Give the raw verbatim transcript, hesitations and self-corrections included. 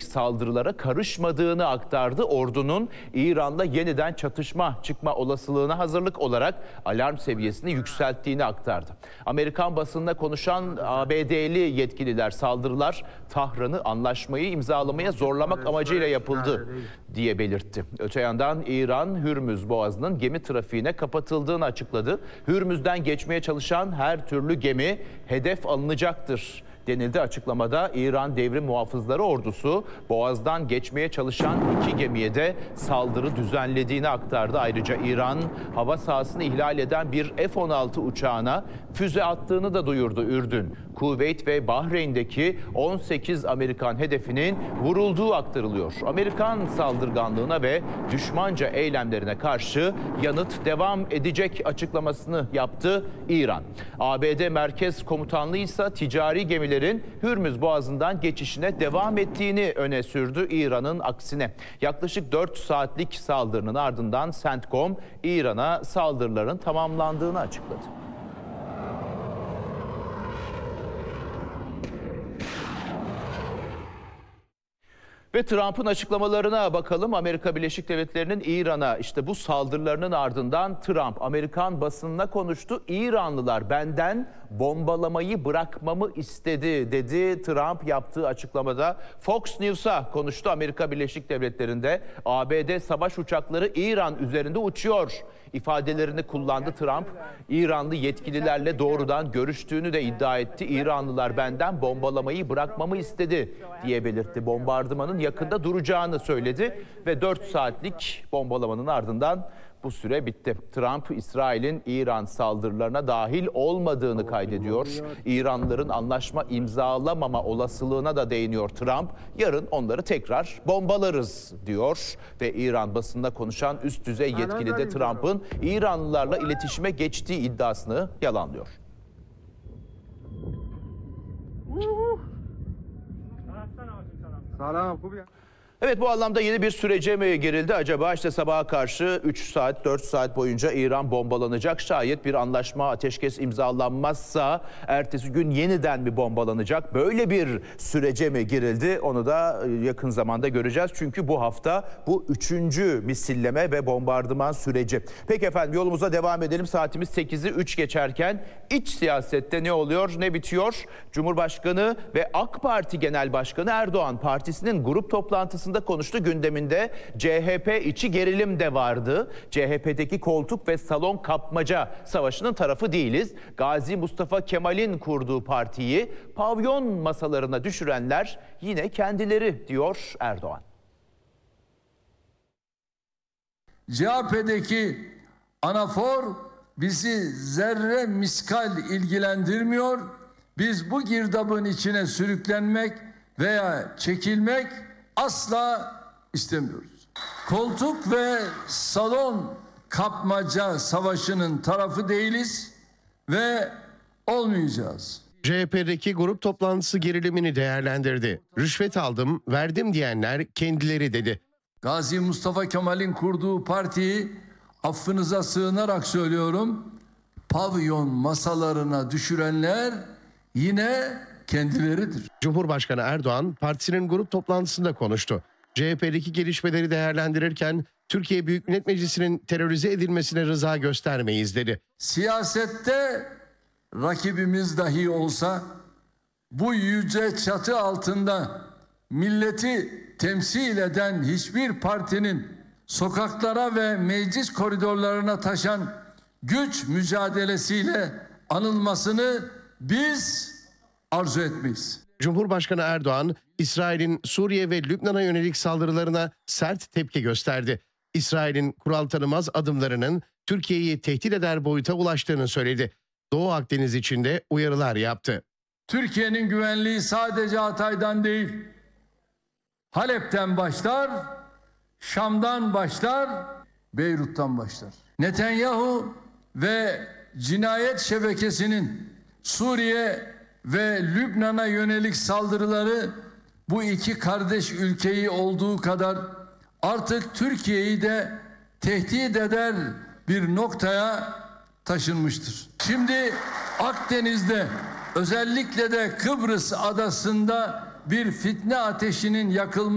saldırılara karışmadığını aktardı. Ordunun İran'la yeniden çatışma çıkma olasılığına hazırlık olarak alarm seviyesini yükselttiğini aktardı. Amerikan basınına konuşan A B D'li yetkililer saldırılar Tahran'ı anlaşmayı imzalamaya zorlamak amacıyla yapıldı diye belirtti. Öte yandan İran, Hürmüz Boğazı'nın gemi trafiğine kapatıldığını açıkladı. Hürmüz'den geçmeye çalışan her türlü gemi hedef alınacaktır denildi açıklamada. İran Devrim Muhafızları Ordusu Boğaz'dan geçmeye çalışan iki gemiye de saldırı düzenlediğini aktardı. Ayrıca İran hava sahasını ihlal eden bir F on altı uçağına füze attığını da duyurdu Ürdün. Kuveyt ve Bahreyn'deki on sekiz Amerikan hedefinin vurulduğu aktarılıyor. Amerikan saldırganlığına ve düşmanca eylemlerine karşı yanıt devam edecek açıklamasını yaptı İran. A B D Merkez Komutanlığı ise ticari gemilerin Hürmüz Boğazı'ndan geçişine devam ettiğini öne sürdü İran'ın aksine. Yaklaşık dört saatlik saldırının ardından CENTCOM İran'a saldırıların tamamlandığını açıkladı. Ve Trump'ın açıklamalarına bakalım. Amerika Birleşik Devletleri'nin İran'a işte bu saldırılarının ardından Trump Amerikan basınına konuştu. İranlılar benden bombalamayı bırakmamı istedi dedi Trump yaptığı açıklamada. Fox News'a konuştu. Amerika Birleşik Devletleri'nde A B D savaş uçakları İran üzerinde uçuyor ifadelerini kullandı Trump. İranlı yetkililerle doğrudan görüştüğünü de iddia etti. İranlılar benden bombalamayı bırakmamı istedi diye belirtti. Bombardımanın yakında duracağını söyledi ve dört saatlik bombalamanın ardından bu süre bitti. Trump, İsrail'in İran saldırılarına dahil olmadığını kaydediyor. İranlıların anlaşma imzalamama olasılığına da değiniyor Trump. Yarın onları tekrar bombalarız diyor ve İran basında konuşan üst düzey yetkili de Trump'ın İranlılarla iletişime geçtiği iddiasını yalanlıyor. Evet, bu anlamda yeni bir sürece mi girildi acaba? İşte sabaha karşı üç saat dört saat boyunca İran bombalanacak. Şayet bir anlaşma, ateşkes imzalanmazsa ertesi gün yeniden mi bombalanacak? Böyle bir sürece mi girildi? Onu da yakın zamanda göreceğiz. Çünkü bu hafta bu üçüncü misilleme ve bombardıman süreci. Peki efendim, yolumuza devam edelim. Saatimiz sekizi üç geçerken iç siyasette ne oluyor, ne bitiyor? Cumhurbaşkanı ve AK Parti Genel Başkanı Erdoğan partisinin grup toplantısında konuştu. Gündeminde C H P içi gerilim de vardı. C H P'deki koltuk ve salon kapmaca savaşının tarafı değiliz. Gazi Mustafa Kemal'in kurduğu partiyi pavyon masalarına düşürenler yine kendileri diyor Erdoğan. C H P'deki anafor bizi zerre miskal ilgilendirmiyor. Biz bu girdabın içine sürüklenmek veya çekilmek asla istemiyoruz. Koltuk ve salon kapmaca savaşının tarafı değiliz ve olmayacağız. C H P'deki grup toplantısı gerilimini değerlendirdi. Rüşvet aldım, verdim diyenler kendileri dedi. Gazi Mustafa Kemal'in kurduğu partiyi affınıza sığınarak söylüyorum, pavyon masalarına düşürenler yine kendileridir. Cumhurbaşkanı Erdoğan partisinin grup toplantısında konuştu. C H P'deki gelişmeleri değerlendirirken Türkiye Büyük Millet Meclisi'nin terörize edilmesine rıza göstermeyiz dedi. Siyasette rakibimiz dahi olsa bu yüce çatı altında milleti temsil eden hiçbir partinin sokaklara ve meclis koridorlarına taşan güç mücadelesiyle anılmasını biz arzu etmeyiz. Cumhurbaşkanı Erdoğan, İsrail'in Suriye ve Lübnan'a yönelik saldırılarına sert tepki gösterdi. İsrail'in kural tanımaz adımlarının Türkiye'yi tehdit eder boyuta ulaştığını söyledi. Doğu Akdeniz için de uyarılar yaptı. Türkiye'nin güvenliği sadece Hatay'dan değil, Halep'ten başlar, Şam'dan başlar, Beyrut'tan başlar. Netanyahu ve cinayet şebekesinin Suriye ve Lübnan'a yönelik saldırıları bu iki kardeş ülkeyi olduğu kadar artık Türkiye'yi de tehdit eder bir noktaya taşınmıştır. Şimdi Akdeniz'de, özellikle de Kıbrıs adasında bir fitne ateşinin yakılması